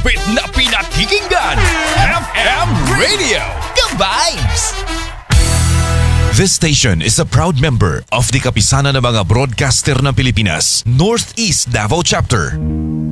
Higpit na pinakikinggan, FM Radio The-Vibes. This station is a proud member of the Kapisanan ng mga Broadcaster ng Pilipinas, Northeast Davao Chapter.